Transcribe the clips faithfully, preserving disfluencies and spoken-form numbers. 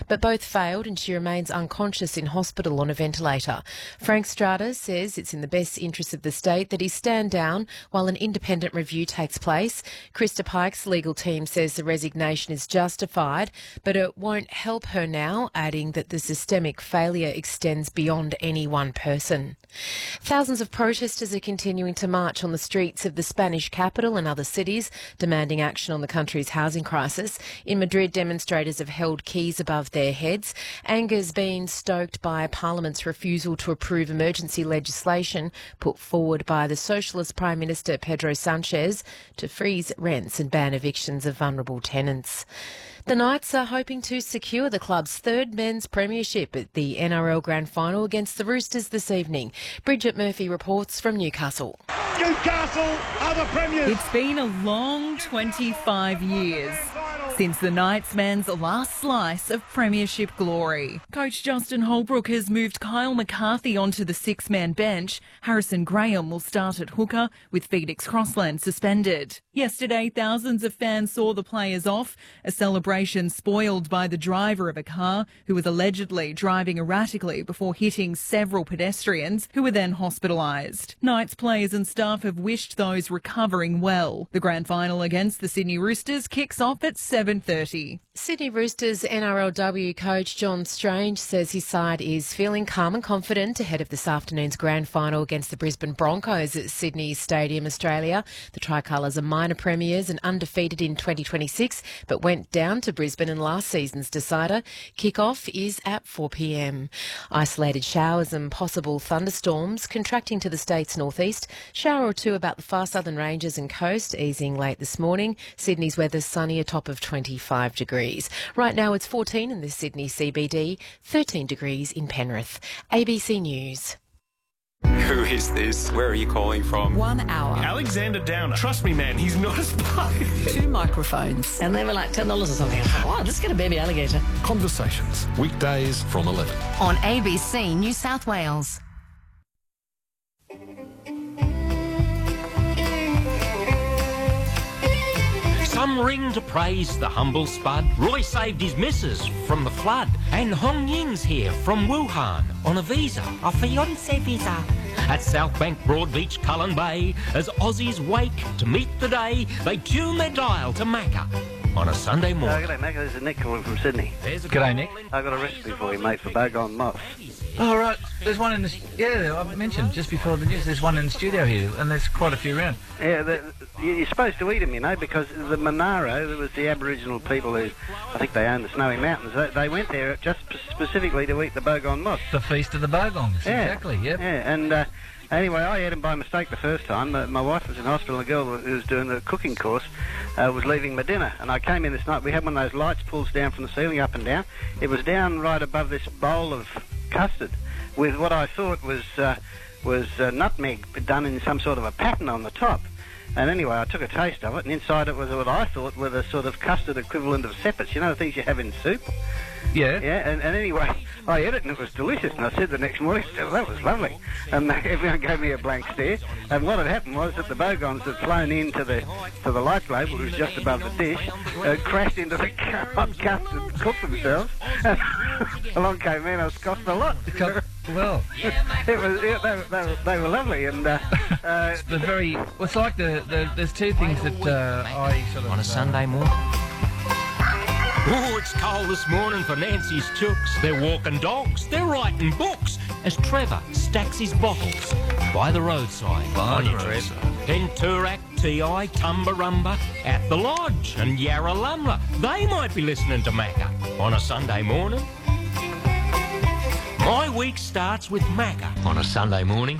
but both failed and she remains unconscious in hospital on a ventilator. Frank Strata says it's in the best interest of the state that he stand down while an independent review takes place. Krista Pike's legal team says the resignation is justified, but it won't help her now, adding that the systemic failure extends beyond any one person. Thousands of protesters are continuing to march on the streets of the Spanish capital and other cities, demanding action on the country's housing crisis. In Madrid, demonstrators have held keys above their heads. Anger's been stoked by Parliament's refusal to approve emergency legislation put forward by the Socialist Prime Minister Pedro Sanchez to freeze rents and ban evictions of vulnerable tenants. The Knights are hoping to secure the club's third men's premiership at the N R L Grand Final against the Roosters this evening. Bridget Murphy reports from Newcastle. Newcastle are the premiers. It's been a long twenty-five years since the Knights men's last slice of premiership glory. Coach Justin Holbrook has moved Kyle McCarthy onto the six-man bench. Harrison Graham will start at hooker, with Felix Crossland suspended. Yesterday, thousands of fans saw the players off, a celebration spoiled by the driver of a car who was allegedly driving erratically before hitting several pedestrians who were then hospitalised. Knights players and staff have wished those recovering well. The grand final against the Sydney Roosters kicks off at seven thirty. Sydney Roosters N R L W coach John Strange says his side is feeling calm and confident ahead of this afternoon's grand final against the Brisbane Broncos at Sydney Stadium, Australia. The Tricolours are minor premiers and undefeated in twenty twenty-six, but went down to Brisbane in last season's decider. Kick-off is at four p m. Isolated showers and possible thunderstorms contracting to the state's northeast. Shower or two about the far southern ranges and coast, easing late this morning. Sydney's weather sunny, a top of twenty-five degrees. Right now it's fourteen in the Sydney C B D, thirteen degrees in Penrith. A B C News. Who is this? Where are you calling from? One hour. Alexander Downer. Trust me, man, he's not a spy. Two microphones. And they were like ten dollars or something. I thought, wow, let's get a baby alligator. Conversations, weekdays from eleven. On A B C New South Wales. Some ring to praise the humble spud. Roy saved his missus from the flood. And Hong Ying's here from Wuhan on a visa, a fiancé visa. At Southbank, Broadbeach, Cullen Bay, as Aussies wake to meet the day, they tune their dial to Macca on a Sunday morning. Uh, g'day, Macca. This is Nick calling from Sydney. G'day, Nick. I've got a recipe for you, mate, for bogong moss. Oh, right. There's one in the... Yeah, I mentioned just before the news, there's one in the studio here, and there's quite a few around. Yeah, the, you're supposed to eat them, you know, because the Monaro, there was the Aboriginal people who, I think they own the Snowy Mountains, they, they went there just specifically to eat the bogong moss. The Feast of the Bogons, yeah. Exactly, yep. Yeah, and... Uh, Anyway, I ate them by mistake the first time. Uh, my wife was in hospital and the girl who was doing the cooking course uh, was leaving my dinner. And I came in this night. We had one of those lights pulls down from the ceiling up and down. It was down right above this bowl of custard with what I thought was uh, was uh, nutmeg done in some sort of a pattern on the top. And anyway, I took a taste of it, and inside it was what I thought were the sort of custard equivalent of sepets. You know the things you have in soup? Yeah. Yeah, and, and anyway, I ate it and it was delicious. And I said the next morning, well, that was lovely. And everyone gave me a blank stare. And what had happened was that the bogons had flown into the to the light globe, which was just above the dish, uh, crashed into the hot custard, cooked themselves. And along came me and I scoffed a lot. Well, it was yeah, they, they, were, they were lovely, and uh, uh, the very. Well, it's like the, the there's two things that uh, I sort of on a uh, Sunday morning. Oh, it's cold this morning for Nancy's chooks. They're walking dogs. They're writing books. As Trevor stacks his bottles by the roadside. By on the roadside. Then Turak, Ti, Tumbarumba, at the lodge, and Yarralumla. They might be listening to Macca on a Sunday morning. My week starts with Macca on a Sunday morning.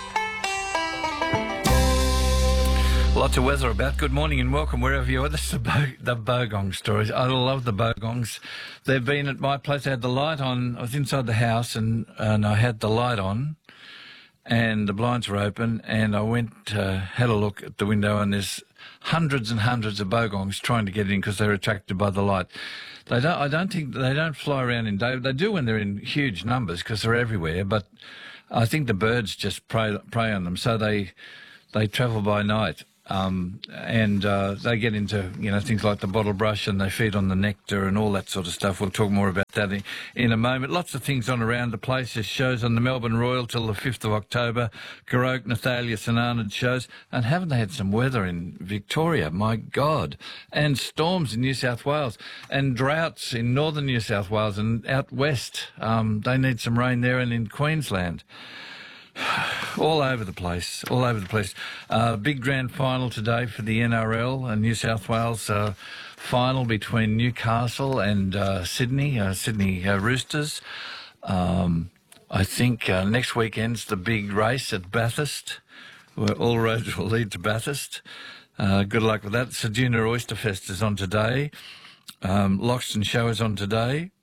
Lots of weather about. Good morning and welcome wherever you are. This is the, bo the Bogong stories. I love the Bogongs. They've been at my place. I had the light on. I was inside the house and, and I had the light on and the blinds were open and I went, uh, had a look at the window and there's hundreds and hundreds of Bogongs trying to get in because they're attracted by the light. They don't, I don't think they don't fly around in day. They do when they're in huge numbers because they're everywhere, but I think the birds just prey, prey on them. So they, they travel by night. Um, and uh, they get into, you know, things like the bottle brush, and they feed on the nectar and all that sort of stuff. We'll talk more about that in, in a moment. Lots of things on around the place. There's shows on the Melbourne Royal till the fifth of October. Garoke, Nathalia, St Arnaud shows. And haven't they had some weather in Victoria? My God. And storms in New South Wales. And droughts in northern New South Wales and out west. Um, they need some rain there, and in Queensland. All over the place, all over the place. Uh, big grand final today for the N R L and New South Wales uh, final between Newcastle and uh, Sydney, uh, Sydney uh, Roosters. Um, I think uh, next weekend's the big race at Bathurst, where all roads will lead to Bathurst. Uh, good luck with that. Ceduna Oyster Fest is on today. Um, Loxton Show is on today.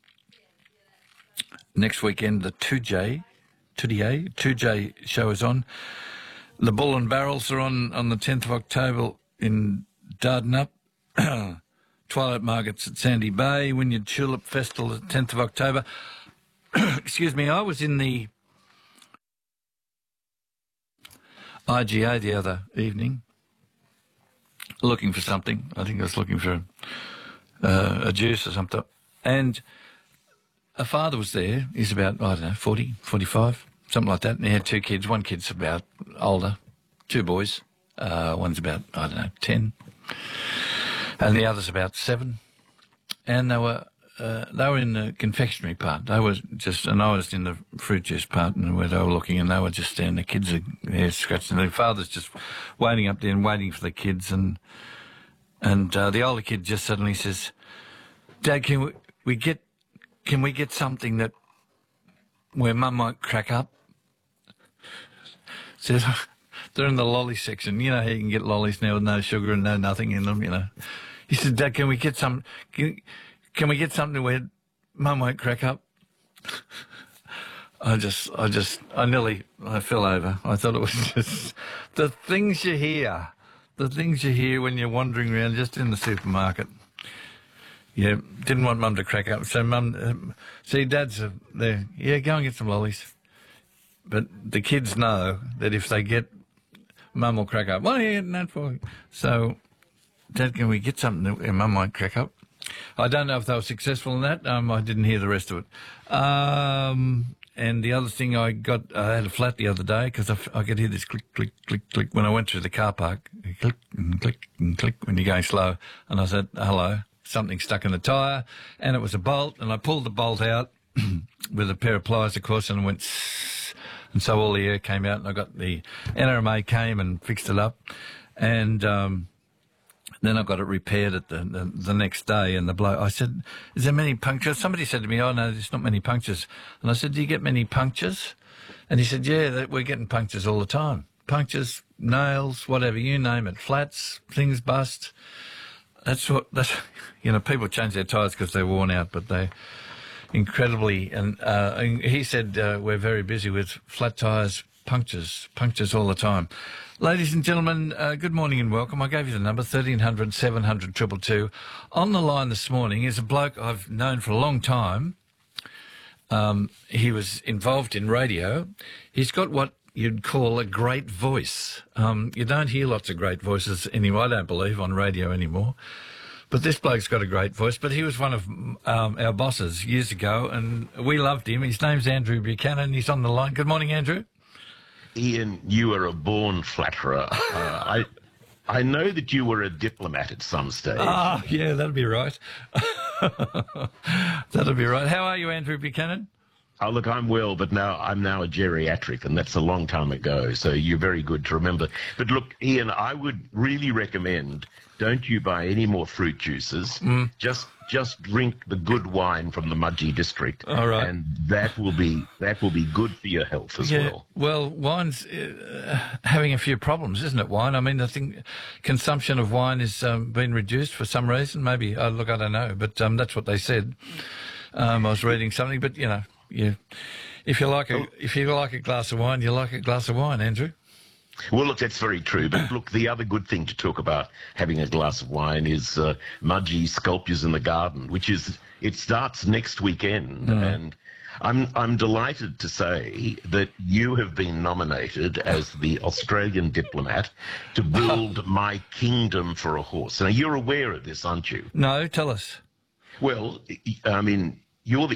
Next weekend, the two J. two J show is on. The Bull and Barrels are on on the tenth of October in Dardanup. Twilight Markets at Sandy Bay. Wynyard Tulip Festival at tenth of October. Excuse me, I was in the I G A the other evening looking for something. I think I was looking for uh, a juice or something. And a father was there. He's about, I don't know, forty, forty-five, something like that. And he had two kids. One kid's about older, two boys. Uh, one's about, I don't know, ten. And the other's about seven. And they were uh, they were in the confectionery part. They were just, and I was in the fruit juice part, and where they were looking, and they were just standing. The kids are there scratching. The father's just waiting up there and waiting for the kids. And and uh, the older kid just suddenly says, "Dad, can we, we get... Can we get something that where Mum might crack up?" Says, they're in the lolly section. You know how you can get lollies now with no sugar and no nothing in them, you know. He said, "Dad, can we get some, can, can we get something where Mum won't crack up?" I just, I just, I nearly, I fell over. I thought it was just the things you hear, the things you hear when you're wandering around just in the supermarket. Yeah, didn't want Mum to crack up. So Mum, um, see, Dad's uh, there. Yeah, go and get some lollies. But the kids know that if they get, Mum will crack up. What are you getting that for? So, Dad, can we get something that Mum might crack up? I don't know if they were successful in that. Um, I didn't hear the rest of it. Um, and the other thing I got, I had a flat the other day because I, I could hear this click, click, click, click when I went through the car park. Click and click and click when you're going slow. And I said, hello. Something stuck in the tyre, and it was a bolt, and I pulled the bolt out with a pair of pliers, of course, and it went sss, and so all the air came out, and I got the N R M A came and fixed it up, and um, then I got it repaired at the, the the next day, and the bloke, I said, "Is there many punctures?" Somebody said to me, "Oh no, there's not many punctures," and I said, "Do you get many punctures?" And he said, "Yeah, we're getting punctures all the time, punctures, nails, whatever, you name it, flats, things bust." That's what, that's, you know, people change their tyres because they're worn out, but they incredibly, and, uh, and he said uh, we're very busy with flat tyres, punctures, punctures all the time. Ladies and gentlemen, uh, good morning and welcome. I gave you the number, thirteen hundred, seven hundred, two two two. On the line this morning is a bloke I've known for a long time. Um, he was involved in radio. He's got what you'd call a great voice. Um, you don't hear lots of great voices anymore, I don't believe, on radio anymore. But this bloke's got a great voice. But he was one of um, our bosses years ago, and we loved him. His name's Andrew Buchanan. He's on the line. Good morning, Andrew. Ian, you are a born flatterer. uh, I I know that you were a diplomat at some stage. Ah, yeah, that'll be right. That'll be right. How are you, Andrew Buchanan? Oh, look, I'm well, but now I'm now a geriatric, and that's a long time ago, so you're very good to remember. But look, Ian, I would really recommend, don't you buy any more fruit juices. Mm. Just just drink the good wine from the Mudgee district. All right. And that will be that will be good for your health as yeah, well. Well, wine's uh, having a few problems, isn't it, wine? I mean, I think consumption of wine has um, been reduced for some reason. Maybe, oh, look, I don't know, but um, that's what they said. Um, I was reading something, but, you know, Yeah, if you like a if you like a glass of wine, you like a glass of wine, Andrew. Well, look, that's very true. But look, the other good thing to talk about having a glass of wine is uh, Mudgee Sculptures in the Garden, which is, it starts next weekend. Mm. And I'm I'm delighted to say that you have been nominated as the Australian diplomat to build My Kingdom for a Horse. Now, you're aware of this, aren't you? No, tell us. Well, I mean, you're the